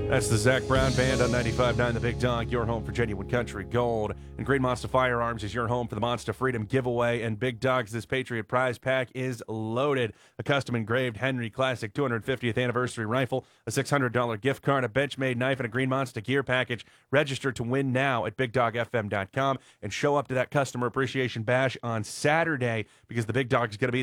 That's the Zach Brown Band on 95.9 The Big Dog, your home for genuine country gold. And Great Monster Firearms is your home for the Monster Freedom giveaway. And Big Dogs, this Patriot prize pack is loaded. A custom engraved Henry Classic 250th anniversary rifle, a $600 gift card, a Benchmade knife, and a Green Monster gear package. Register to win now at BigDogFM.com and show up to that customer appreciation bash on Saturday because the Big Dog is going to be